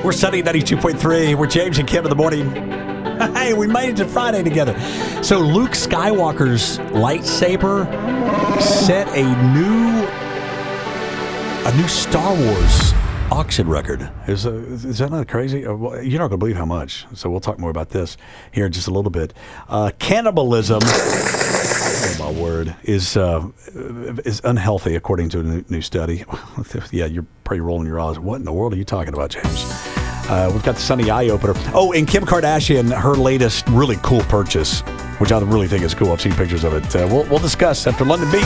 We're Sunny 92.3. We're James and Kim in the morning. Hey, we made it to Friday together. So Luke Skywalker's lightsaber set a new Star Wars auction record. Is that not crazy? Well, you're not going to believe how much. So we'll talk more about this here in just a little bit. Cannibalism, oh my word, is unhealthy according to a new study. Yeah, you're probably rolling your eyes. What in the world are you talking about, James? We've got the Sunny Eye Opener. Oh, and Kim Kardashian, her latest really cool purchase, which I really think is cool. I've seen pictures of it. We'll discuss after London Beat.